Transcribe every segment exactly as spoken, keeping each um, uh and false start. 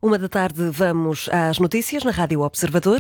Uma da tarde vamos às notícias na Rádio Observador.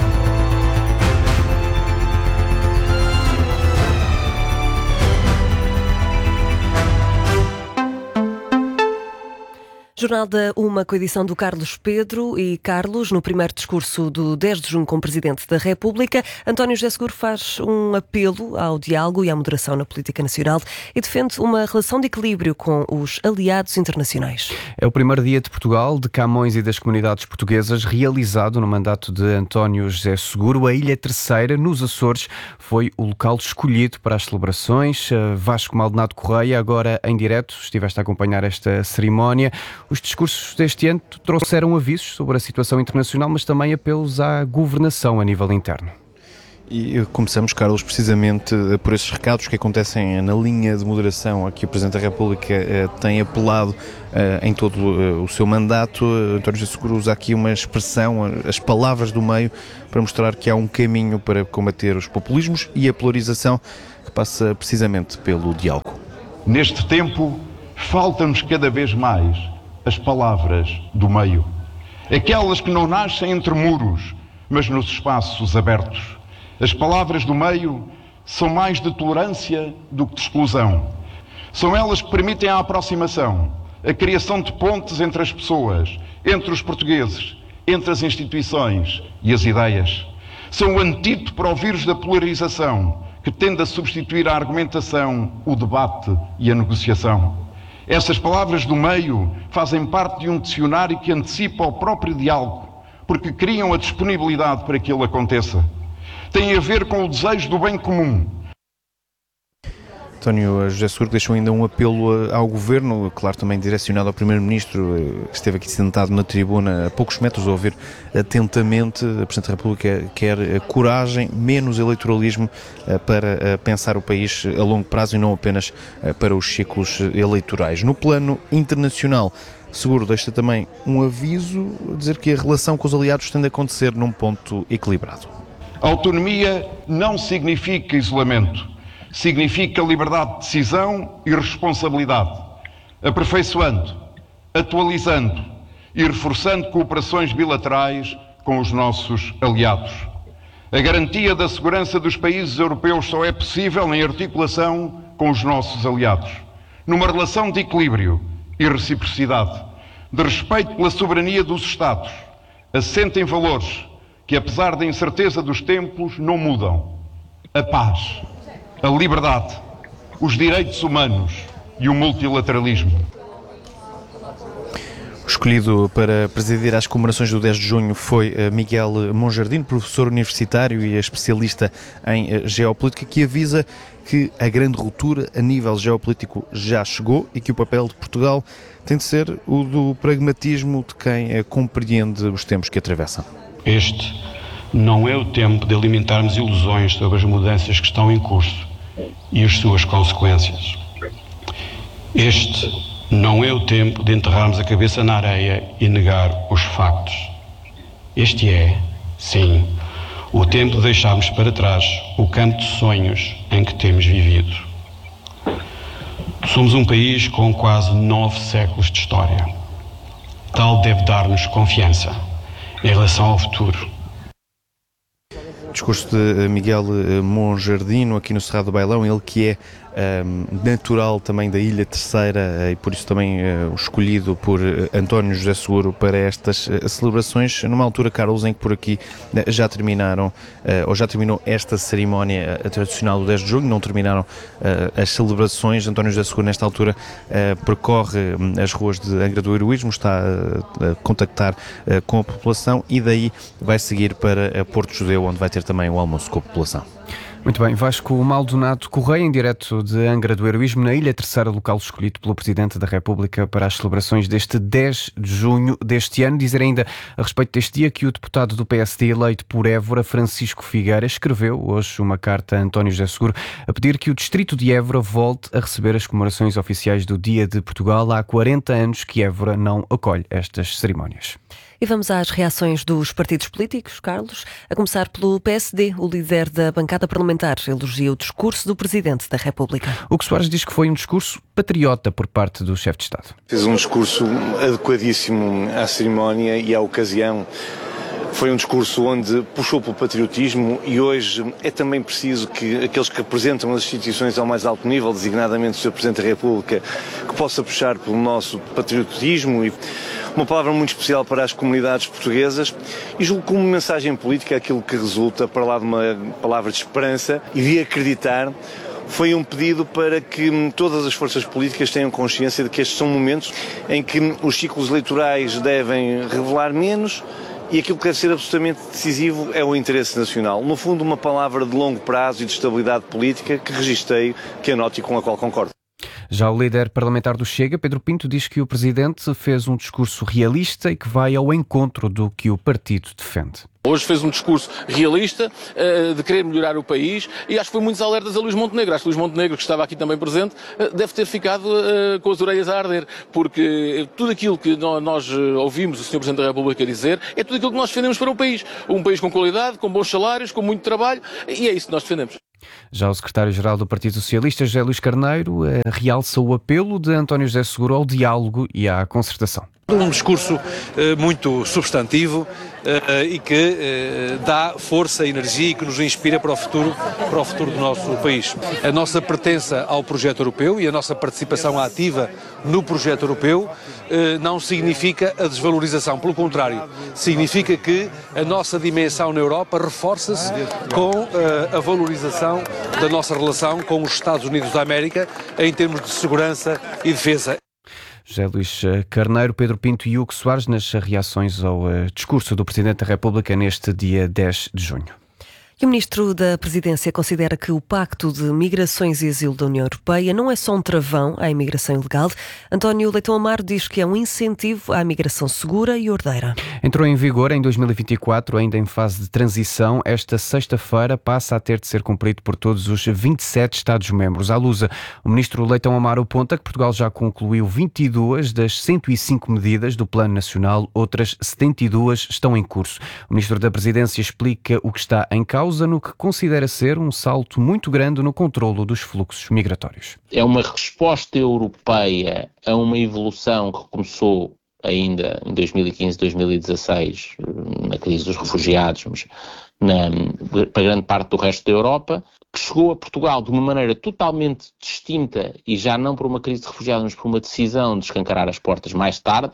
Jornal da Uma, com a edição do Carlos Pedro. E Carlos, no primeiro discurso do dez de junho como Presidente da República, António José Seguro faz um apelo ao diálogo e à moderação na política nacional e defende uma relação de equilíbrio com os aliados internacionais. É o primeiro dia de Portugal, de Camões e das comunidades portuguesas, realizado no mandato de António José Seguro. A Ilha Terceira, nos Açores, foi o local escolhido para as celebrações. Vasco Maldonado Correia, agora em direto, estiveste a acompanhar esta cerimónia. Os discursos deste ano trouxeram avisos sobre a situação internacional, mas também apelos à governação a nível interno. E começamos, Carlos, precisamente por esses recados que acontecem na linha de moderação a que o Presidente da República eh, tem apelado eh, em todo eh, o seu mandato. António José Seguro usa aqui uma expressão, as palavras do meio, para mostrar que há um caminho para combater os populismos e a polarização, que passa precisamente pelo diálogo. Neste tempo, faltam-nos cada vez mais as palavras do meio, aquelas que não nascem entre muros, mas nos espaços abertos. As palavras do meio são mais de tolerância do que de exclusão. São elas que permitem a aproximação, a criação de pontes entre as pessoas, entre os portugueses, entre as instituições e as ideias. São o antídoto para o vírus da polarização, que tende a substituir a argumentação, o debate e a negociação. Essas palavras do meio fazem parte de um dicionário que antecipa o próprio diálogo, porque criam a disponibilidade para que ele aconteça. Tem a ver com o desejo do bem comum. António José Seguro deixou ainda um apelo ao Governo, claro, também direcionado ao Primeiro-Ministro, que esteve aqui sentado na tribuna a poucos metros a ouvir atentamente. A Presidente da República quer coragem, menos eleitoralismo para pensar o país a longo prazo e não apenas para os ciclos eleitorais. No plano internacional, Seguro deixa também um aviso, a dizer que a relação com os aliados tem de acontecer num ponto equilibrado. Autonomia não significa isolamento. Significa liberdade de decisão e responsabilidade, aperfeiçoando, atualizando e reforçando cooperações bilaterais com os nossos aliados. A garantia da segurança dos países europeus só é possível em articulação com os nossos aliados, numa relação de equilíbrio e reciprocidade, de respeito pela soberania dos Estados, assente em valores que, apesar da incerteza dos tempos, não mudam: a paz, a liberdade, os direitos humanos e o multilateralismo. O escolhido para presidir as comemorações do dez de junho foi Miguel Monjardim, professor universitário e especialista em geopolítica, que avisa que a grande ruptura a nível geopolítico já chegou e que o papel de Portugal tem de ser o do pragmatismo de quem compreende os tempos que atravessam. Este não é o tempo de alimentarmos ilusões sobre as mudanças que estão em curso e as suas consequências. Este não é o tempo de enterrarmos a cabeça na areia e negar os factos. Este é, sim, o tempo de deixarmos para trás o campo de sonhos em que temos vivido. Somos um país com quase nove séculos de história. Tal deve dar-nos confiança em relação ao futuro. Discurso de Miguel Monjardim aqui no Cerrado do Bailão, ele que é um, natural também da Ilha Terceira e por isso também uh, escolhido por António José Seguro para estas uh, celebrações, numa altura, Carlos, em que por aqui uh, já terminaram, uh, ou já terminou esta cerimónia uh, tradicional do dez de junho, não terminaram uh, as celebrações. António José Seguro, nesta altura, uh, percorre um, as ruas de Angra do Heroísmo, está uh, a contactar uh, com a população e daí vai seguir para uh, Porto Judeu, onde vai ter também o almoço com a população. Muito bem, Vasco Maldonado Correia, em direto de Angra do Heroísmo, na Ilha Terceira, local escolhido pelo Presidente da República para as celebrações deste dez de junho deste ano. Dizer ainda a respeito deste dia que o deputado do P S D eleito por Évora, Francisco Figueira, escreveu hoje uma carta a António José Seguro a pedir que o distrito de Évora volte a receber as comemorações oficiais do Dia de Portugal. Há quarenta anos que Évora não acolhe estas cerimónias. E vamos às reações dos partidos políticos, Carlos. A começar pelo P S D. O líder da bancada parlamentar elogia o discurso do Presidente da República. Hugo Soares diz que foi um discurso patriota por parte do chefe de Estado. Fez um discurso adequadíssimo à cerimónia e à ocasião. Foi um discurso onde puxou pelo patriotismo e hoje é também preciso que aqueles que representam as instituições ao mais alto nível, designadamente o senhor Presidente da República, que possa puxar pelo nosso patriotismo e uma palavra muito especial para as comunidades portuguesas e julgo como mensagem política aquilo que resulta para lá de uma palavra de esperança e de acreditar. Foi um pedido para que todas as forças políticas tenham consciência de que estes são momentos em que os ciclos eleitorais devem revelar menos e aquilo que deve ser absolutamente decisivo é o interesse nacional. No fundo, uma palavra de longo prazo e de estabilidade política que registrei, que anoto e com a qual concordo. Já o líder parlamentar do Chega, Pedro Pinto, diz que o Presidente fez um discurso realista e que vai ao encontro do que o partido defende. Hoje fez um discurso realista, uh, de querer melhorar o país e acho que foi muitos alertas a Luís Montenegro. Acho que Luís Montenegro, que estava aqui também presente, uh, deve ter ficado uh, com as orelhas a arder, porque tudo aquilo que nós ouvimos o senhor Presidente da República dizer é tudo aquilo que nós defendemos para o país. Um país com qualidade, com bons salários, com muito trabalho e é isso que nós defendemos. Já o secretário-geral do Partido Socialista, José Luís Carneiro, uh, realça o apelo de António José Seguro ao diálogo e à concertação. Um discurso uh, muito substantivo uh, e que uh, dá força, energia e que nos inspira para o futuro, para o futuro do nosso país. A nossa pertença ao projeto europeu e a nossa participação ativa no projeto europeu uh, não significa a desvalorização, pelo contrário, significa que a nossa dimensão na Europa reforça-se com uh, a valorização da nossa relação com os Estados Unidos da América em termos de segurança e defesa. José Luís Carneiro, Pedro Pinto e Hugo Soares nas reações ao uh, discurso do Presidente da República neste dia dez de junho. E o Ministro da Presidência considera que o Pacto de Migrações e Asilo da União Europeia não é só um travão à imigração ilegal. António Leitão Amaro diz que é um incentivo à imigração segura e ordeira. Entrou em vigor em dois mil e vinte e quatro, ainda em fase de transição. Esta sexta-feira passa a ter de ser cumprido por todos os vinte e sete Estados-membros. À lusa, o Ministro Leitão Amaro aponta que Portugal já concluiu vinte e duas das cento e cinco medidas do Plano Nacional, outras setenta e duas estão em curso. O Ministro da Presidência explica o que está em causa no que considera ser um salto muito grande no controlo dos fluxos migratórios. É uma resposta europeia a uma evolução que começou ainda em dois mil e quinze, dois mil e dezasseis, na crise dos refugiados, mas na, para grande parte do resto da Europa, que chegou a Portugal de uma maneira totalmente distinta e já não por uma crise de refugiados, mas por uma decisão de escancarar as portas mais tarde,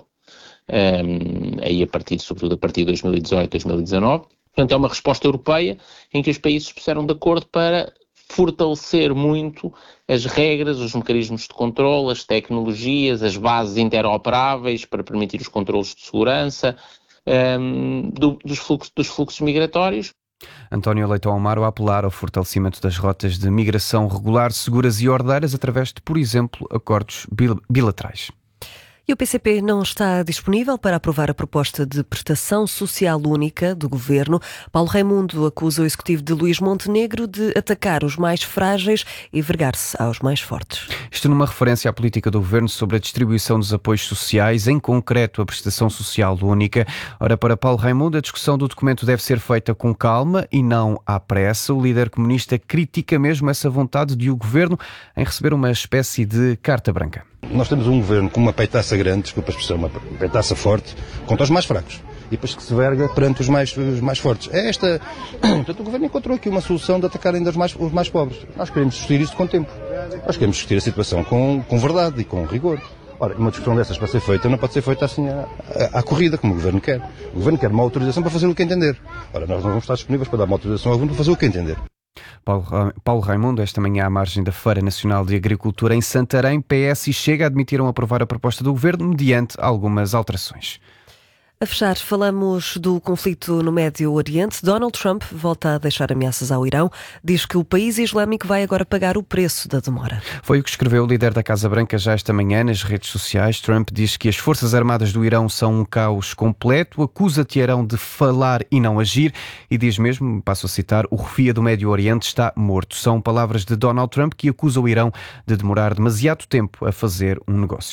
um, aí a partir, sobretudo a partir de dois mil e dezoito, dois mil e dezanove. Portanto, é uma resposta europeia em que os países se puseram de acordo para fortalecer muito as regras, os mecanismos de controle, as tecnologias, as bases interoperáveis para permitir os controlos de segurança um, do, dos, fluxos, dos fluxos migratórios. António Leitão Amaro a apelar ao fortalecimento das rotas de migração regular, seguras e ordeiras através de, por exemplo, acordos bilaterais. E o P C P não está disponível para aprovar a proposta de prestação social única do Governo. Paulo Raimundo acusa o executivo de Luís Montenegro de atacar os mais frágeis e vergar-se aos mais fortes. Isto numa referência à política do Governo sobre a distribuição dos apoios sociais, em concreto a prestação social única. Ora, para Paulo Raimundo, a discussão do documento deve ser feita com calma e não à pressa. O líder comunista critica mesmo essa vontade de o Governo em receber uma espécie de carta branca. Nós temos um governo com uma peitaça grande, desculpa a expressão, uma peitaça forte, contra os mais fracos. E depois que se verga perante os mais, os mais fortes. É esta. Portanto, o governo encontrou aqui uma solução de atacar ainda os mais, os mais pobres. Nós queremos discutir isso com tempo. Nós queremos discutir a situação com, com verdade e com rigor. Ora, uma discussão dessas para ser feita não pode ser feita assim à, à, à corrida, como o governo quer. O governo quer uma autorização para fazer o que entender. Ora, nós não vamos estar disponíveis para dar uma autorização ao governo para fazer o que entender. Paulo, Paulo Raimundo, esta manhã à margem da Feira Nacional de Agricultura em Santarém, P S e Chega admitiram aprovar a proposta do Governo mediante algumas alterações. A fechar, falamos do conflito no Médio Oriente. Donald Trump volta a deixar ameaças ao Irão. Diz que o país islâmico vai agora pagar o preço da demora. Foi o que escreveu o líder da Casa Branca já esta manhã nas redes sociais. Trump diz que as Forças Armadas do Irão são um caos completo, acusa Teherão de falar e não agir e diz mesmo, passo a citar, o refia do Médio Oriente está morto. São palavras de Donald Trump que acusa o Irão de demorar demasiado tempo a fazer um negócio.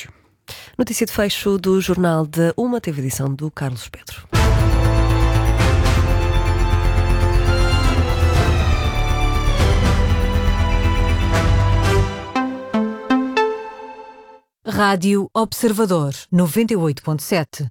Notícia de fecho do Jornal da Uma, teve edição do Carlos Pedro. Rádio Observador, noventa e oito ponto sete.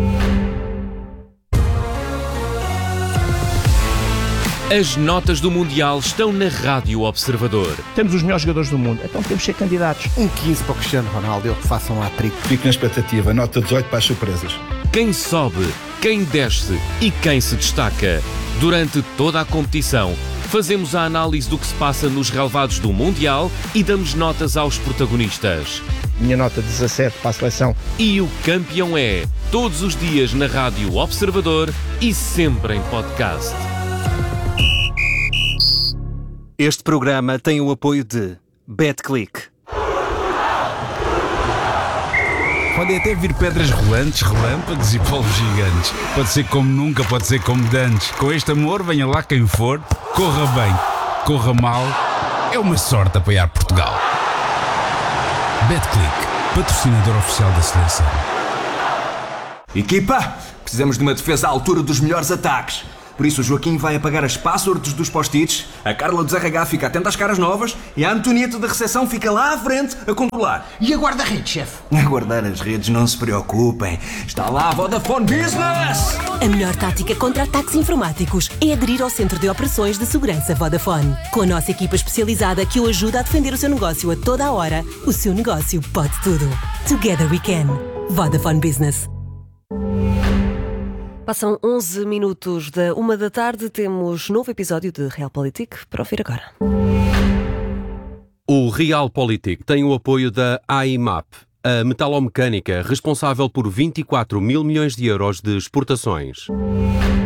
As notas do Mundial estão na Rádio Observador. Temos os melhores jogadores do mundo, então temos que ser candidatos. Um quinze para o Cristiano Ronaldo, eu que faça um hat-trick. Fico na expectativa, nota dezoito para as surpresas. Quem sobe, quem desce e quem se destaca. Durante toda a competição, fazemos a análise do que se passa nos relevados do Mundial e damos notas aos protagonistas. Minha nota dezassete para a seleção. E o campeão é, todos os dias na Rádio Observador e sempre em podcast. Este programa tem o apoio de BetClick. Podem até vir pedras rolantes, relâmpagos e polvos gigantes. Pode ser como nunca, pode ser como dantes. Com este amor, venha lá quem for, corra bem, corra mal. É uma sorte apoiar Portugal. BetClick, patrocinador oficial da seleção. Equipa, precisamos de uma defesa à altura dos melhores ataques. Por isso o Joaquim vai apagar as passwords dos post-its, a Carla dos R H fica atenta às caras novas e a Antonieta da recepção fica lá à frente a controlar. E a guarda-redes, chefe? A guardar as redes, não se preocupem. Está lá a Vodafone Business! A melhor tática contra ataques informáticos é aderir ao Centro de Operações de Segurança Vodafone. Com a nossa equipa especializada que o ajuda a defender o seu negócio a toda a hora, o seu negócio pode tudo. Together we can. Vodafone Business. Passam onze minutos da uma da tarde, temos novo episódio de Realpolitik para ouvir agora. O Realpolitik tem o apoio da A I M A P, a metalomecânica responsável por vinte e quatro mil milhões de euros de exportações.